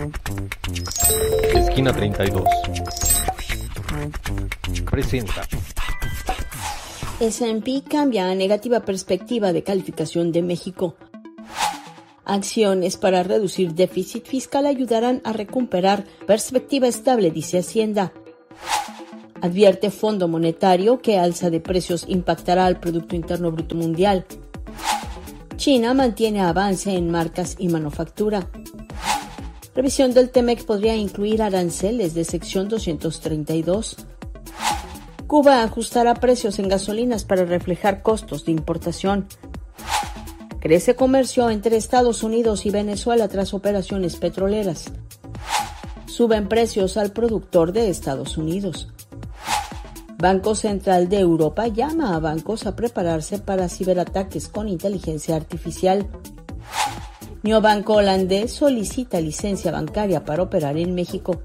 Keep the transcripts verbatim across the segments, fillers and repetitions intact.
Esquina treinta y dos presenta. ese and pe cambia a negativa perspectiva de calificación de México. Acciones para reducir déficit fiscal ayudarán a recuperar perspectiva estable, dice Hacienda. Advierte Fondo Monetario que alza de precios impactará al Producto Interno Bruto Mundial. China mantiene avance en marcas y manufactura. Revisión del T-MEC podría incluir aranceles de sección doscientos treinta y dos. Cuba ajustará precios en gasolinas para reflejar costos de importación. Crece comercio entre Estados Unidos y Venezuela tras operaciones petroleras. Suben precios al productor de Estados Unidos. Banco Central de Europa llama a bancos a prepararse para ciberataques con inteligencia artificial. Neobanco holandés solicita licencia bancaria para operar en México.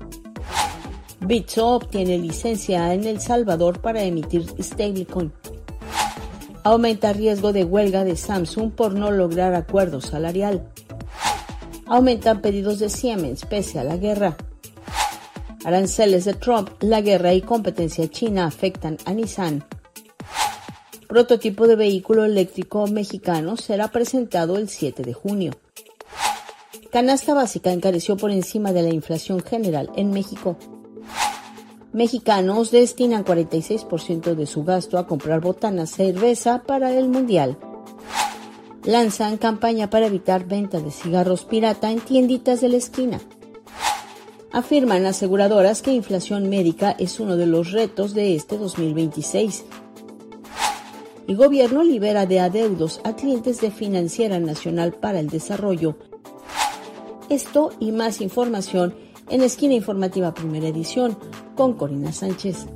Bitso obtiene licencia en El Salvador para emitir stablecoin. Aumenta riesgo de huelga de Samsung por no lograr acuerdo salarial. Aumentan pedidos de Siemens pese a la guerra. Aranceles de Trump, la guerra y competencia china afectan a Nissan. Prototipo de vehículo eléctrico mexicano será presentado el siete de junio. Canasta básica encareció por encima de la inflación general en México. Mexicanos destinan cuarenta y seis por ciento de su gasto a comprar botanas cerveza para el Mundial. Lanzan campaña para evitar venta de cigarros pirata en tienditas de la esquina. Afirman aseguradoras que inflación médica es uno de los retos de este dos mil veintiséis. Y gobierno libera de adeudos a clientes de Financiera Nacional para el Desarrollo. Esto y más información en Esquina Informativa Primera Edición con Corina Sánchez.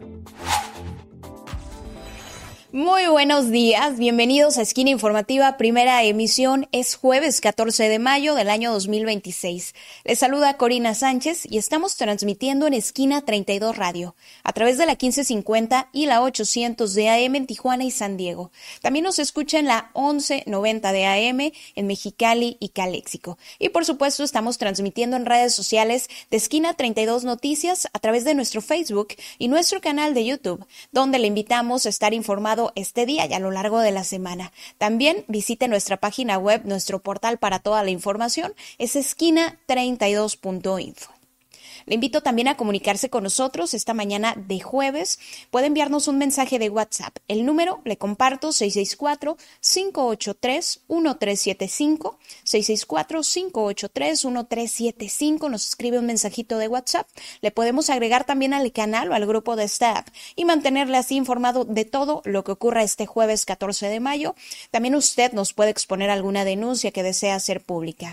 Muy buenos días, bienvenidos a Esquina Informativa, primera emisión, es jueves catorce de mayo del año dos mil veintiséis. Les saluda Corina Sánchez y estamos transmitiendo en Esquina treinta y dos Radio, a través de la quince cincuenta y la ochocientos de A M en Tijuana y San Diego. También nos escucha en la once noventa de A M en Mexicali y Caléxico. Y por supuesto estamos transmitiendo en redes sociales de Esquina treinta y dos Noticias a través de nuestro Facebook y nuestro canal de YouTube, donde le invitamos a estar informado este día y a lo largo de la semana. También visite nuestra página web, nuestro portal para toda la información, es esquina treinta y dos punto info. Le invito también a comunicarse con nosotros esta mañana de jueves. Puede enviarnos un mensaje de WhatsApp. El número le comparto seis seis cuatro, cinco ocho tres, uno tres siete cinco, seis seis cuatro, cinco ocho tres, uno tres siete cinco. Nos escribe un mensajito de WhatsApp. Le podemos agregar también al canal o al grupo de staff y mantenerle así informado de todo lo que ocurra este jueves catorce de mayo. También usted nos puede exponer alguna denuncia que desea hacer pública.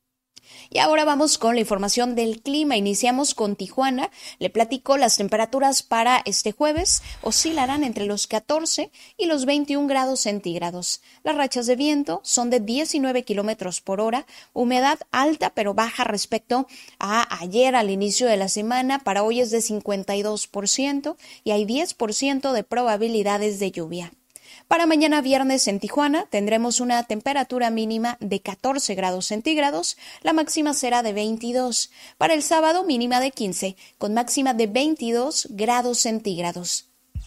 Y ahora vamos con la información del clima. Iniciamos con Tijuana. Le platico, las temperaturas para este jueves oscilarán entre los catorce y los veintiún grados centígrados. Las rachas de viento son de diecinueve kilómetros por hora. Humedad alta pero baja respecto a ayer al inicio de la semana. Para hoy es de cincuenta y dos por ciento y hay diez por ciento de probabilidades de lluvia. Para mañana viernes en Tijuana tendremos una temperatura mínima de catorce grados centígrados, la máxima será de veintidós. Para el sábado mínima de quince, con máxima de veintidós grados centígrados.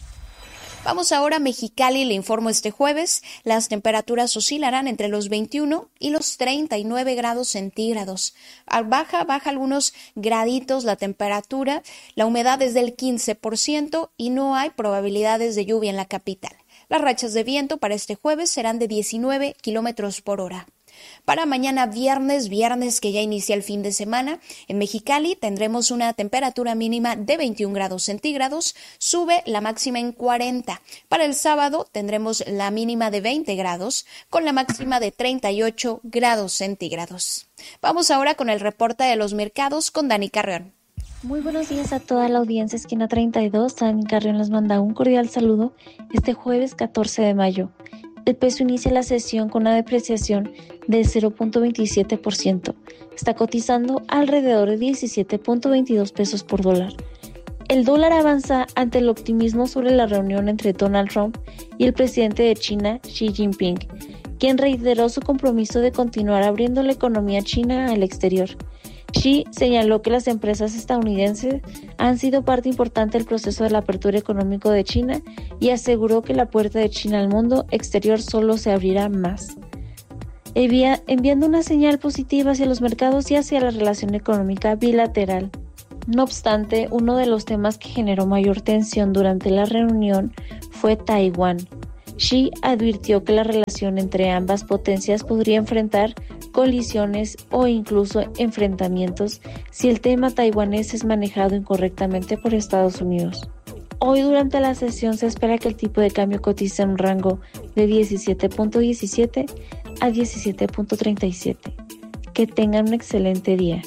Vamos ahora a Mexicali, le informo este jueves, las temperaturas oscilarán entre los veintiuno y los treinta y nueve grados centígrados. Baja, baja algunos graditos la temperatura, la humedad es del quince por ciento y no hay probabilidades de lluvia en la capital. Las rachas de viento para este jueves serán de diecinueve kilómetros por hora. Para mañana viernes, viernes que ya inicia el fin de semana, en Mexicali tendremos una temperatura mínima de veintiún grados centígrados, sube la máxima en cuarenta. Para el sábado tendremos la mínima de veinte grados, con la máxima de treinta y ocho grados centígrados. Vamos ahora con el reporte de los mercados con Dani Carrión. Muy buenos días a toda la audiencia Esquina treinta y dos. Dani Carrión les manda un cordial saludo este jueves catorce de mayo. El peso inicia la sesión con una depreciación de cero punto veintisiete por ciento. Está cotizando alrededor de diecisiete punto veintidós pesos por dólar. El dólar avanza ante el optimismo sobre la reunión entre Donald Trump y el presidente de China, Xi Jinping, quien reiteró su compromiso de continuar abriendo la economía china al exterior. Xi señaló que las empresas estadounidenses han sido parte importante del proceso de la apertura económica de China y aseguró que la puerta de China al mundo exterior solo se abrirá más, envia- enviando una señal positiva hacia los mercados y hacia la relación económica bilateral. No obstante, uno de los temas que generó mayor tensión durante la reunión fue Taiwán. Xi advirtió que la relación entre ambas potencias podría enfrentar colisiones o incluso enfrentamientos si el tema taiwanés es manejado incorrectamente por Estados Unidos. Hoy durante la sesión se espera que el tipo de cambio cotice en un rango de diecisiete punto diecisiete a diecisiete punto treinta y siete. Que tengan un excelente día.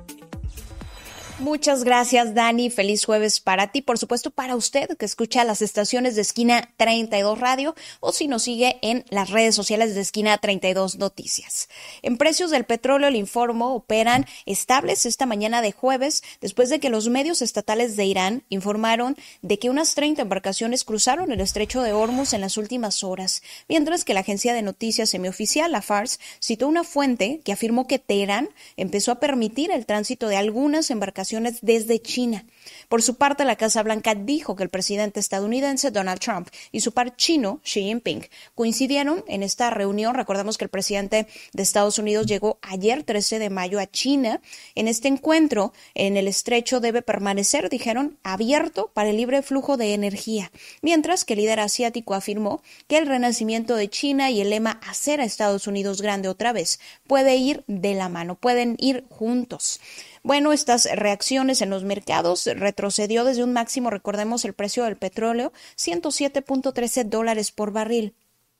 Muchas gracias, Dani. Feliz jueves para ti. Por supuesto, para usted que escucha las estaciones de Esquina treinta y dos Radio o si nos sigue en las redes sociales de Esquina treinta y dos Noticias. En precios del petróleo, el informe operan estables esta mañana de jueves después de que los medios estatales de Irán informaron de que unas treinta embarcaciones cruzaron el estrecho de Hormuz en las últimas horas, mientras que la agencia de noticias semioficial, la Fars, citó una fuente que afirmó que Teherán empezó a permitir el tránsito de algunas embarcaciones desde China. Por su parte, la Casa Blanca dijo que el presidente estadounidense Donald Trump y su par chino Xi Jinping coincidieron en esta reunión. Recordemos que el presidente de Estados Unidos llegó ayer trece de mayo a China. En este encuentro, en el estrecho debe permanecer, dijeron, abierto para el libre flujo de energía, mientras que el líder asiático afirmó que el renacimiento de China y el lema hacer a Estados Unidos grande otra vez puede ir de la mano, pueden ir juntos. Bueno, estas reacciones en los mercados retrocedió desde un máximo, recordemos el precio del petróleo, ciento siete punto trece dólares por barril.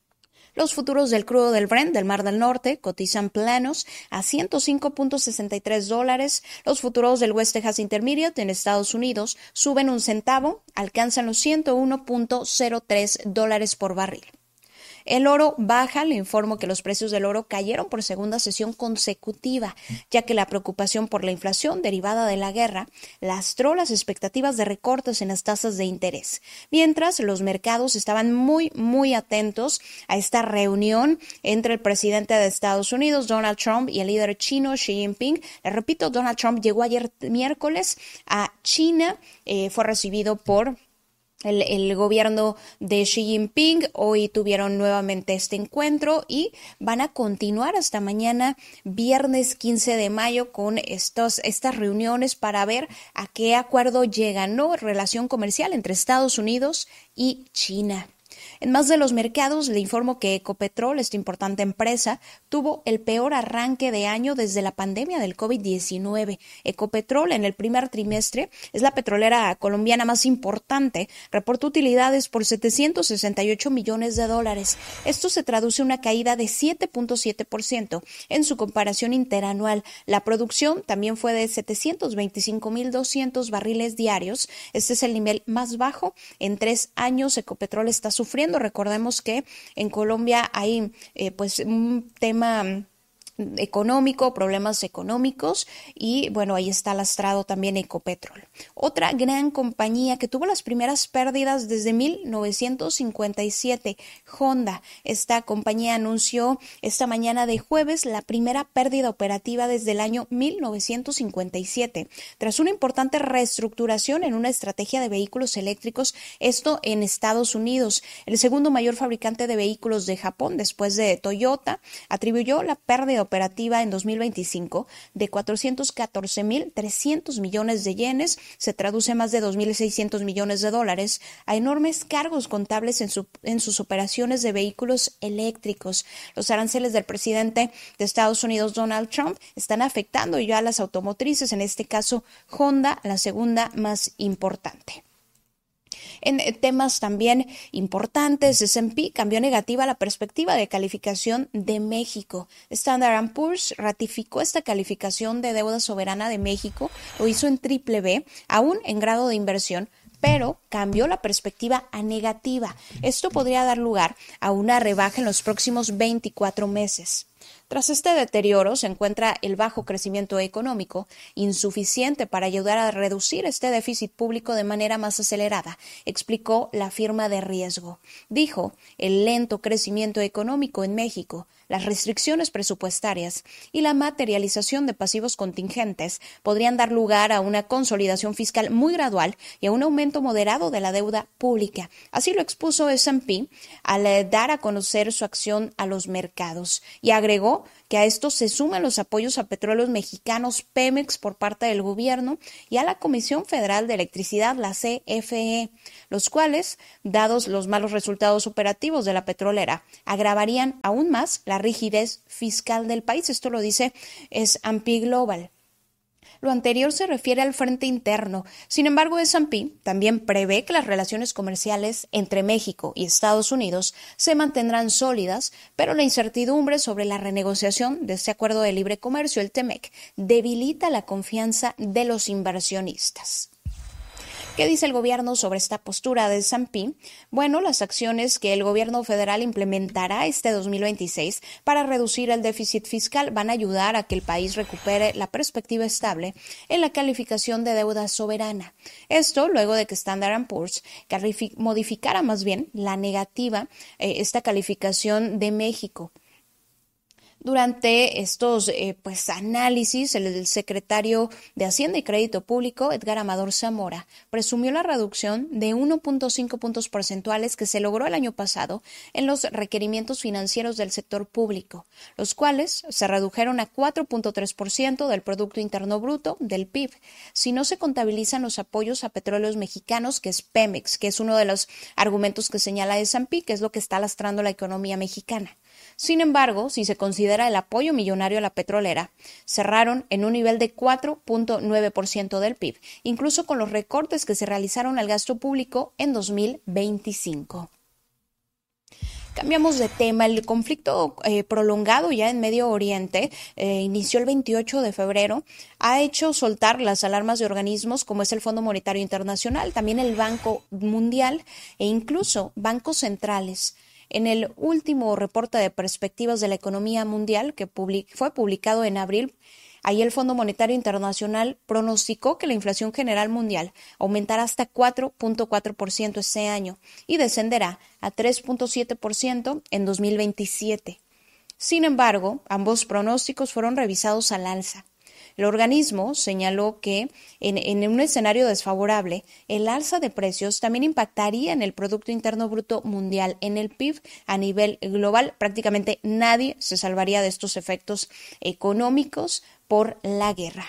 Los futuros del crudo del Brent del Mar del Norte cotizan planos a ciento cinco punto sesenta y tres dólares. Los futuros del West Texas Intermediate en Estados Unidos suben un centavo, alcanzan los ciento uno punto cero tres dólares por barril. El oro baja, le informo que los precios del oro cayeron por segunda sesión consecutiva, ya que la preocupación por la inflación derivada de la guerra lastró las expectativas de recortes en las tasas de interés, mientras los mercados estaban muy, muy atentos a esta reunión entre el presidente de Estados Unidos, Donald Trump, y el líder chino, Xi Jinping. Le repito, Donald Trump llegó ayer miércoles a China, eh, fue recibido por El, el gobierno de Xi Jinping. Hoy tuvieron nuevamente este encuentro y van a continuar hasta mañana, viernes quince de mayo, con estos, estas reuniones para ver a qué acuerdo llegan, ¿no? Relación comercial entre Estados Unidos y China. En más de los mercados, le informo que Ecopetrol, esta importante empresa, tuvo el peor arranque de año desde la pandemia del COVID diecinueve. Ecopetrol, en el primer trimestre, es la petrolera colombiana más importante, reportó utilidades por setecientos sesenta y ocho millones de dólares. Esto se traduce en una caída de siete punto siete por ciento en su comparación interanual. La producción también fue de setecientos veinticinco mil doscientos barriles diarios. Este es el nivel más bajo en tres años. Ecopetrol está sufriendo. Recordemos que en Colombia hay eh, pues un tema económico, problemas económicos y bueno, ahí está lastrado también Ecopetrol. Otra gran compañía que tuvo las primeras pérdidas desde mil novecientos cincuenta y siete, Honda. Esta compañía anunció esta mañana de jueves la primera pérdida operativa desde el año mil novecientos cincuenta y siete, tras una importante reestructuración en una estrategia de vehículos eléctricos, esto en Estados Unidos. El segundo mayor fabricante de vehículos de Japón, después de Toyota, atribuyó la pérdida operativa en dos mil veinticinco de cuatrocientos catorce mil trescientos millones de yenes, se traduce más de dos mil seiscientos millones de dólares, a enormes cargos contables en, su, en sus operaciones de vehículos eléctricos. Los aranceles del presidente de Estados Unidos, Donald Trump, están afectando ya a las automotrices, en este caso Honda, la segunda más importante. En temas también importantes, S and P cambió negativa la perspectiva de calificación de México. Standard and Poor's ratificó esta calificación de deuda soberana de México, lo hizo en triple B, aún en grado de inversión, pero cambió la perspectiva a negativa. Esto podría dar lugar a una rebaja en los próximos veinticuatro meses. Tras este deterioro se encuentra el bajo crecimiento económico, insuficiente para ayudar a reducir este déficit público de manera más acelerada, explicó la firma de riesgo. Dijo, el lento crecimiento económico en México, las restricciones presupuestarias y la materialización de pasivos contingentes podrían dar lugar a una consolidación fiscal muy gradual y a un aumento moderado de la deuda pública. Así lo expuso ese and pe al dar a conocer su acción a los mercados y agregó que a esto se suman los apoyos a petróleos mexicanos Pemex por parte del gobierno y a la Comisión Federal de Electricidad, la C F E, los cuales, dados los malos resultados operativos de la petrolera, agravarían aún más la rigidez fiscal del país. Esto lo dice ese and pe Global. Lo anterior se refiere al frente interno. Sin embargo, ese and pe también prevé que las relaciones comerciales entre México y Estados Unidos se mantendrán sólidas, pero la incertidumbre sobre la renegociación de este acuerdo de libre comercio, el TEMEC, debilita la confianza de los inversionistas. ¿Qué dice el gobierno sobre esta postura de ese and pe? Bueno, las acciones que el gobierno federal implementará este dos mil veintiséis para reducir el déficit fiscal van a ayudar a que el país recupere la perspectiva estable en la calificación de deuda soberana. Esto luego de que Standard and Poor's modificara más bien la negativa, eh, esta calificación de México. Durante estos eh, pues, análisis, el, el secretario de Hacienda y Crédito Público, Edgar Amador Zamora, presumió la reducción de uno punto cinco puntos porcentuales que se logró el año pasado en los requerimientos financieros del sector público, los cuales se redujeron a cuatro punto tres por ciento del Producto Interno Bruto, del P I B, si no se contabilizan los apoyos a petróleos mexicanos, que es Pemex, que es uno de los argumentos que señala ese and pe, que es lo que está lastrando la economía mexicana. Sin embargo, si se considera el apoyo millonario a la petrolera, cerraron en un nivel de cuatro punto nueve por ciento del P I B, incluso con los recortes que se realizaron al gasto público en dos mil veinticinco. Cambiamos de tema. El conflicto eh, prolongado ya en Medio Oriente eh, inició el veintiocho de febrero. Ha hecho soltar las alarmas de organismos como es el Fondo Monetario Internacional, también el Banco Mundial e incluso bancos centrales. En el último reporte de perspectivas de la economía mundial que public- fue publicado en abril, ahí el Fondo Monetario Internacional pronosticó que la inflación general mundial aumentará hasta cuatro punto cuatro por ciento este año y descenderá a tres punto siete por ciento en dos mil veintisiete. Sin embargo, ambos pronósticos fueron revisados al alza. El organismo señaló que en, en un escenario desfavorable, el alza de precios también impactaría en el Producto Interno Bruto Mundial, en el P I B a nivel global. Prácticamente nadie se salvaría de estos efectos económicos por la guerra.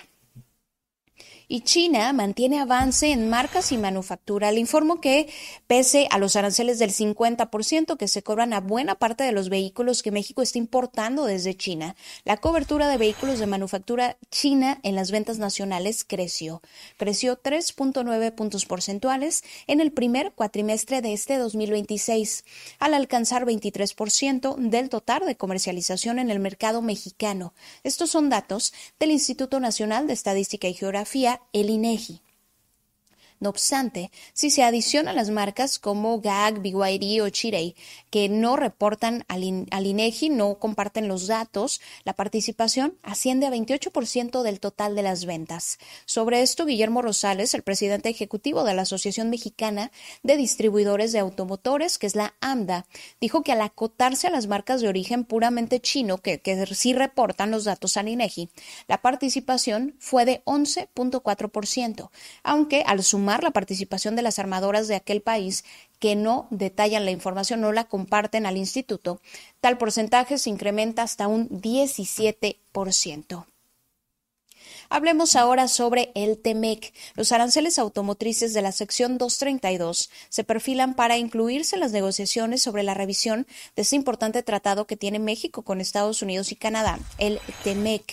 Y China mantiene avance en marcas y manufactura. Le informo que, pese a los aranceles del cincuenta por ciento que se cobran a buena parte de los vehículos que México está importando desde China, la cobertura de vehículos de manufactura china en las ventas nacionales creció. Creció tres punto nueve puntos porcentuales en el primer cuatrimestre de este dos mil veintiséis, al alcanzar veintitrés por ciento del total de comercialización en el mercado mexicano. Estos son datos del Instituto Nacional de Estadística y Geografía, el INEGI. No obstante, si se adicionan las marcas como G A G, B Y D o Chery, que no reportan al, in, al INEGI, no comparten los datos, la participación asciende a veintiocho por ciento del total de las ventas. Sobre esto, Guillermo Rosales, el presidente ejecutivo de la Asociación Mexicana de Distribuidores de Automotores, que es la AMDA, dijo que al acotarse a las marcas de origen puramente chino, que, que sí reportan los datos al INEGI, la participación fue de once punto cuatro por ciento, aunque al sumar la participación de las armadoras de aquel país que no detallan la información, no la comparten al instituto, tal porcentaje se incrementa hasta un diecisiete por ciento. Hablemos ahora sobre el TEMEC. Los aranceles automotrices de la sección doscientos treinta y dos se perfilan para incluirse en las negociaciones sobre la revisión de este importante tratado que tiene México con Estados Unidos y Canadá, el TEMEC.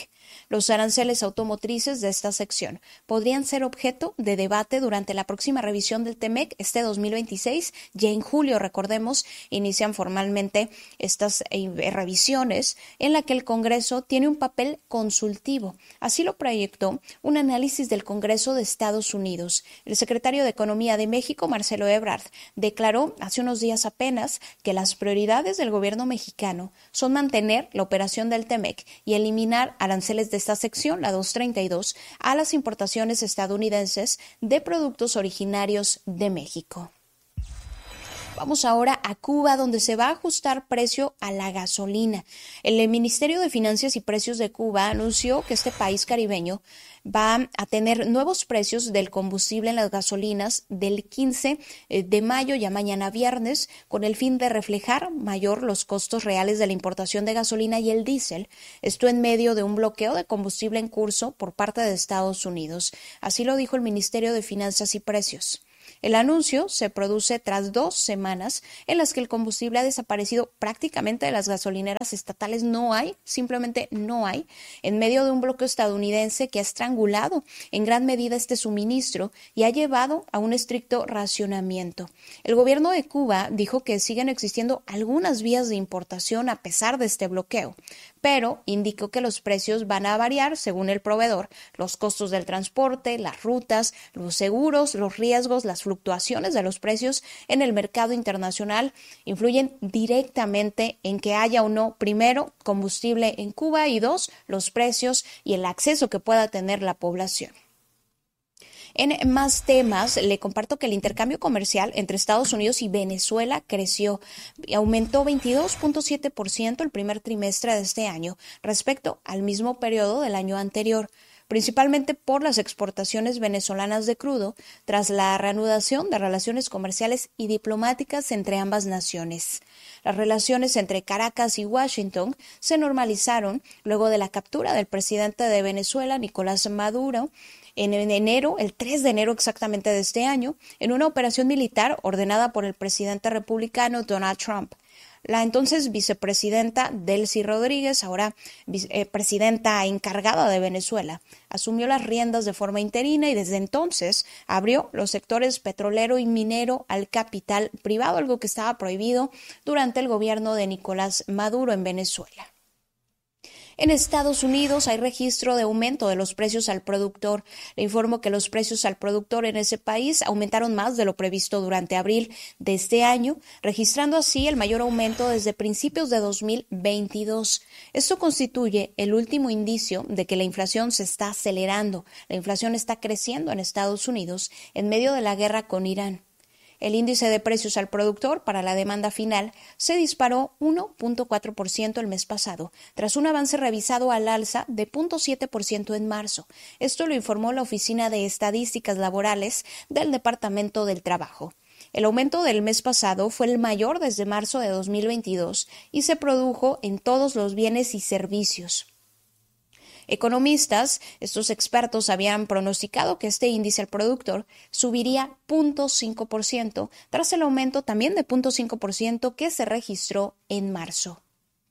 Los aranceles automotrices de esta sección podrían ser objeto de debate durante la próxima revisión del T M E C este dos mil veintiséis. Ya en julio, recordemos, inician formalmente estas revisiones en la que el Congreso tiene un papel consultivo. Así lo proyectó un análisis del Congreso de Estados Unidos. El secretario de Economía de México, Marcelo Ebrard, declaró hace unos días apenas que las prioridades del gobierno mexicano son mantener la operación del T M E C y eliminar aranceles de esta sección, la doscientos treinta y dos, a las importaciones estadounidenses de productos originarios de México. Vamos ahora a Cuba, donde se va a ajustar precio a la gasolina. El Ministerio de Finanzas y Precios de Cuba anunció que este país caribeño va a tener nuevos precios del combustible en las gasolinas del quince de mayo, ya mañana viernes, con el fin de reflejar mayor los costos reales de la importación de gasolina y el diésel. Esto en medio de un bloqueo de combustible en curso por parte de Estados Unidos. Así lo dijo el Ministerio de Finanzas y Precios. El anuncio se produce tras dos semanas en las que el combustible ha desaparecido prácticamente de las gasolineras estatales. No hay, simplemente no hay, en medio de un bloqueo estadounidense que ha estrangulado en gran medida este suministro y ha llevado a un estricto racionamiento. El gobierno de Cuba dijo que siguen existiendo algunas vías de importación a pesar de este bloqueo, pero indicó que los precios van a variar según el proveedor, los costos del transporte, las rutas, los seguros, los riesgos, las fluctuaciones de los precios en el mercado internacional influyen directamente en que haya o no, primero, combustible en Cuba y dos, los precios y el acceso que pueda tener la población. En más temas, le comparto que el intercambio comercial entre Estados Unidos y Venezuela creció y aumentó veintidós punto siete por ciento el primer trimestre de este año respecto al mismo periodo del año anterior, principalmente por las exportaciones venezolanas de crudo, tras la reanudación de relaciones comerciales y diplomáticas entre ambas naciones. Las relaciones entre Caracas y Washington se normalizaron luego de la captura del presidente de Venezuela, Nicolás Maduro, en enero, el tres de enero exactamente de este año, en una operación militar ordenada por el presidente republicano Donald Trump. La entonces vicepresidenta Delcy Rodríguez, ahora eh, presidenta encargada de Venezuela, asumió las riendas de forma interina y desde entonces abrió los sectores petrolero y minero al capital privado, algo que estaba prohibido durante el gobierno de Nicolás Maduro en Venezuela. En Estados Unidos hay registro de aumento de los precios al productor. Le informo que los precios al productor en ese país aumentaron más de lo previsto durante abril de este año, registrando así el mayor aumento desde principios de dos mil veintidós. Esto constituye el último indicio de que la inflación se está acelerando. La inflación está creciendo en Estados Unidos en medio de la guerra con Irán. El índice de precios al productor para la demanda final se disparó uno punto cuatro por ciento el mes pasado, tras un avance revisado al alza de cero punto siete por ciento en marzo. Esto lo informó la Oficina de Estadísticas Laborales del Departamento del Trabajo. El aumento del mes pasado fue el mayor desde marzo de dos mil veintidós y se produjo en todos los bienes y servicios. Economistas, estos expertos habían pronosticado que este índice al productor subiría cero punto cinco por ciento tras el aumento también de cero punto cinco por ciento que se registró en marzo.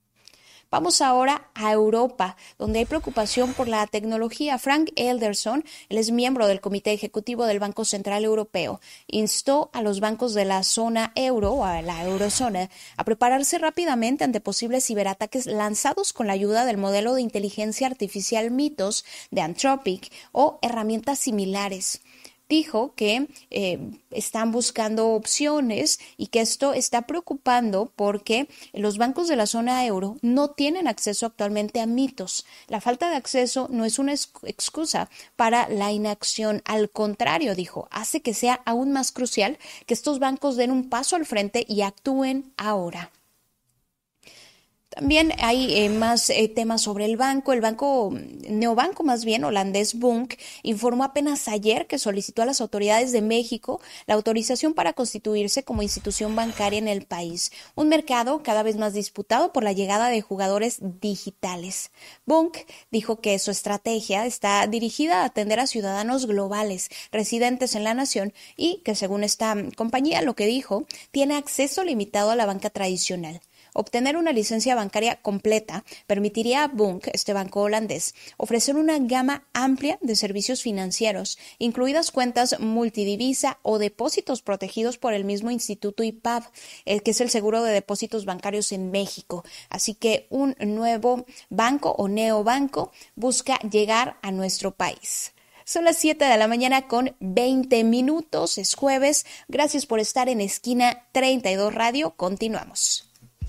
Vamos ahora a Europa, donde hay preocupación por la tecnología. Frank Elderson, él es miembro del Comité Ejecutivo del Banco Central Europeo, instó a los bancos de la zona euro o a la eurozona a prepararse rápidamente ante posibles ciberataques lanzados con la ayuda del modelo de inteligencia artificial Mythos de Anthropic o herramientas similares. Dijo que eh, están buscando opciones y que esto está preocupando porque los bancos de la zona euro no tienen acceso actualmente a Mythos. La falta de acceso no es una excusa para la inacción. Al contrario, dijo, hace que sea aún más crucial que estos bancos den un paso al frente y actúen ahora. También hay eh, más eh, temas sobre el banco. El banco, neobanco más bien, holandés Bunk, informó apenas ayer que solicitó a las autoridades de México la autorización para constituirse como institución bancaria en el país, un mercado cada vez más disputado por la llegada de jugadores digitales. Bunk dijo que su estrategia está dirigida a atender a ciudadanos globales residentes en la nación y que, según esta compañía, lo que dijo, tiene acceso limitado a la banca tradicional. Obtener una licencia bancaria completa permitiría a Bunk, este banco holandés, ofrecer una gama amplia de servicios financieros, incluidas cuentas multidivisa o depósitos protegidos por el mismo Instituto I P A B, el que es el seguro de depósitos bancarios en México. Así que un nuevo banco o neobanco busca llegar a nuestro país. Son las siete de la mañana con veinte minutos, es jueves. Gracias por estar en Esquina treinta y dos Radio. Continuamos.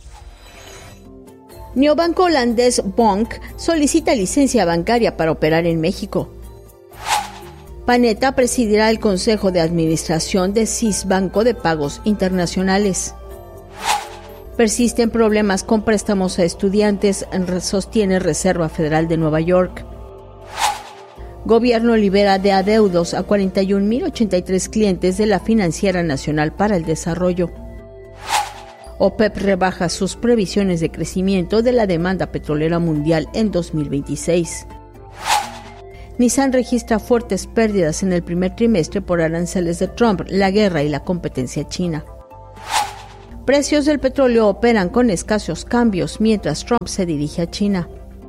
Neobanco holandés Bonk solicita licencia bancaria para operar en México. Panetta presidirá el Consejo de Administración de C I S Banco de Pagos Internacionales. Persisten problemas con préstamos a estudiantes, sostiene Reserva Federal de Nueva York. Gobierno libera de adeudos a cuarenta y un mil ochenta y tres clientes de la Financiera Nacional para el Desarrollo. OPEP rebaja sus previsiones de crecimiento de la demanda petrolera mundial en dos mil veintiséis. Nissan registra fuertes pérdidas en el primer trimestre por aranceles de Trump, la guerra y la competencia china. Precios del petróleo operan con escasos cambios mientras Trump se dirige a China.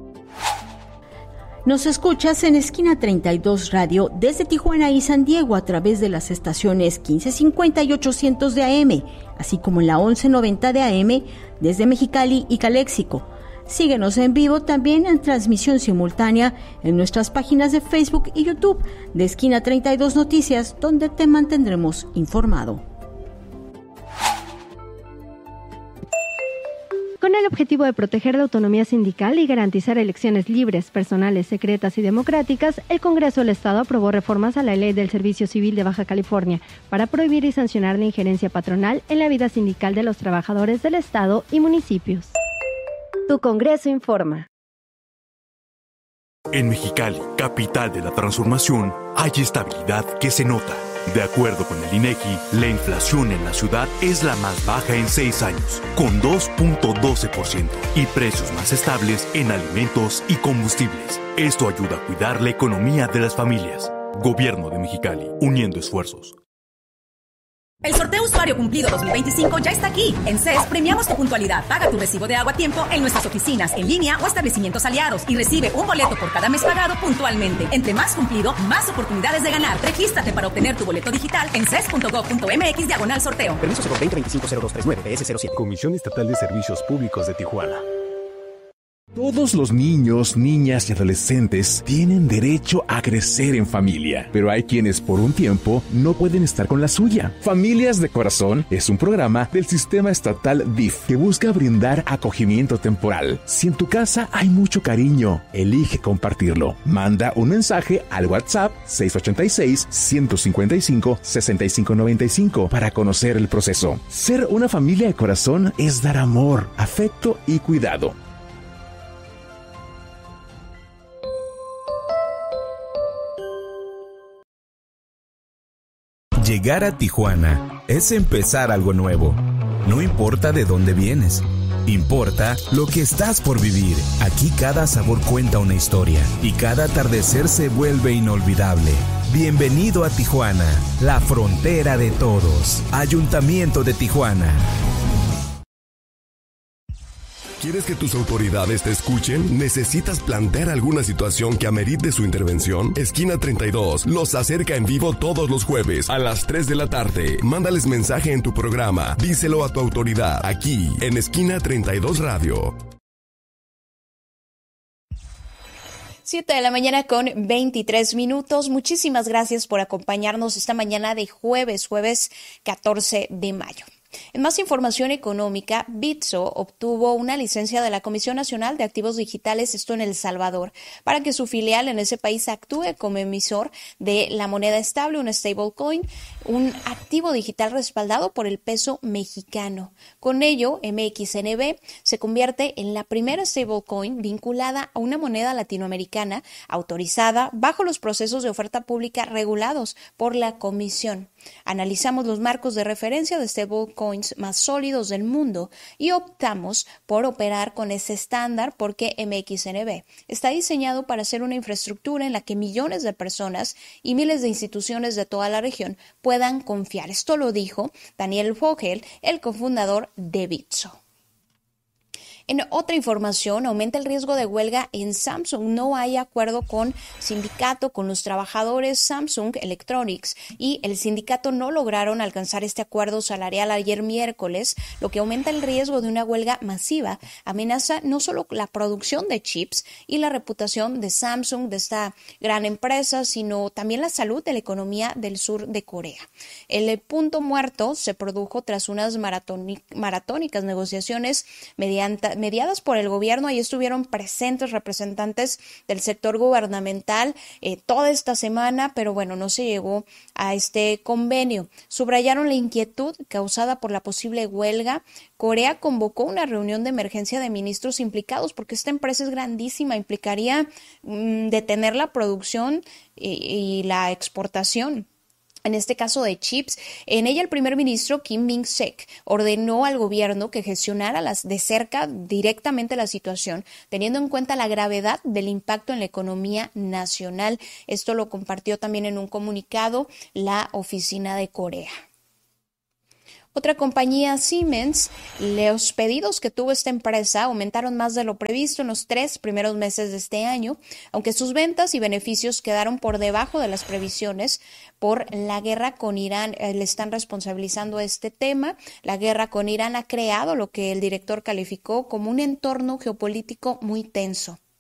Nos escuchas en Esquina treinta y dos Radio desde Tijuana y San Diego a través de las estaciones quince cincuenta y ochocientos de A M, así como en la once noventa de A M desde Mexicali y Caléxico. Síguenos en vivo también en transmisión simultánea en nuestras páginas de Facebook y YouTube de Esquina treinta y dos Noticias, donde te mantendremos informado. Con el objetivo de proteger la autonomía sindical y garantizar elecciones libres, personales, secretas y democráticas, el Congreso del Estado aprobó reformas a la Ley del Servicio Civil de Baja California para prohibir y sancionar la injerencia patronal en la vida sindical de los trabajadores del Estado y municipios. Tu Congreso informa. En Mexicali, capital de la transformación, hay estabilidad que se nota. De acuerdo con el INEGI, la inflación en la ciudad es la más baja en seis años, con dos punto doce por ciento, y precios más estables en alimentos y combustibles. Esto ayuda a cuidar la economía de las familias. Gobierno de Mexicali, uniendo esfuerzos. El sorteo Usuario Cumplido dos mil veinticinco ya está aquí. En C E S premiamos tu puntualidad. Paga tu recibo de agua a tiempo en nuestras oficinas, en línea o establecimientos aliados y recibe un boleto por cada mes pagado puntualmente. Entre más cumplido, más oportunidades de ganar. Regístrate para obtener tu boleto digital en ces punto gov punto mx diagonal sorteo. Permiso cero veinte veinticinco cero dos treinta y nueve B S cero siete. Comisión Estatal de Servicios Públicos de Tijuana. Todos los niños, niñas y adolescentes tienen derecho a crecer en familia, pero hay quienes por un tiempo no pueden estar con la suya. Familias de Corazón es un programa del sistema estatal D I F que busca brindar acogimiento temporal. Si en tu casa hay mucho cariño, elige compartirlo. Manda un mensaje al WhatsApp seis ocho seis, uno cinco cinco, seis cinco nueve cinco para conocer el proceso. Ser una familia de corazón es dar amor, afecto y cuidado. Llegar a Tijuana es empezar algo nuevo. No importa de dónde vienes, importa lo que estás por vivir. Aquí cada sabor cuenta una historia y cada atardecer se vuelve inolvidable. Bienvenido a Tijuana, la frontera de todos. Ayuntamiento de Tijuana. ¿Quieres que tus autoridades te escuchen? ¿Necesitas plantear alguna situación que amerite su intervención? Esquina treinta y dos los acerca en vivo todos los jueves a las tres de la tarde. Mándales mensaje en tu programa. Díselo a tu autoridad aquí en Esquina treinta y dos Radio. siete de la mañana con veintitrés minutos. Muchísimas gracias por acompañarnos esta mañana de jueves, jueves catorce de mayo. En más información económica, Bitso obtuvo una licencia de la Comisión Nacional de Activos Digitales, esto en El Salvador, para que su filial en ese país actúe como emisor de la moneda estable, un stablecoin, un activo digital respaldado por el peso mexicano. Con ello, M X N B se convierte en la primera stablecoin vinculada a una moneda latinoamericana autorizada bajo los procesos de oferta pública regulados por la Comisión. Analizamos los marcos de referencia de stablecoins más sólidos del mundo y optamos por operar con ese estándar porque M X N B está diseñado para ser una infraestructura en la que millones de personas y miles de instituciones de toda la región puedan confiar. Esto lo dijo Daniel Vogel, el cofundador de Bitso. En otra información, aumenta el riesgo de huelga en Samsung. No hay acuerdo con sindicato, con los trabajadores Samsung Electronics, y el sindicato no lograron alcanzar este acuerdo salarial ayer miércoles, lo que aumenta el riesgo de una huelga masiva. Amenaza no solo la producción de chips y la reputación de Samsung, de esta gran empresa, sino también la salud de la economía del sur de Corea. El punto muerto se produjo tras unas maratónicas negociaciones mediante, mediadas por el gobierno. Ahí estuvieron presentes representantes del sector gubernamental eh, toda esta semana, pero bueno, no se llegó a este convenio. Subrayaron la inquietud causada por la posible huelga. Corea convocó una reunión de emergencia de ministros implicados porque esta empresa es grandísima, implicaría mmm, detener la producción y, y la exportación. En este caso de chips, en ella el primer ministro Kim Min-sek ordenó al gobierno que gestionara las, de cerca directamente la situación, teniendo en cuenta la gravedad del impacto en la economía nacional. Esto lo compartió también en un comunicado la oficina de Corea. Otra compañía, Siemens, los pedidos que tuvo esta empresa aumentaron más de lo previsto en los tres primeros meses de este año, aunque sus ventas y beneficios quedaron por debajo de las previsiones por la guerra con Irán. Eh, le están responsabilizando este tema. La guerra con Irán ha creado lo que el director calificó como un entorno geopolítico muy tenso.